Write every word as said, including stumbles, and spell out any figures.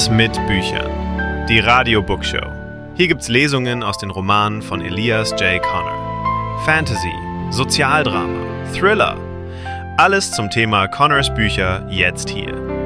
Was mit Büchern? Die Radio-Bookshow. Hier gibt's Lesungen aus den Romanen von Elias J. Connor. Fantasy, Sozialdrama, Thriller. Alles zum Thema Connors Bücher jetzt hier.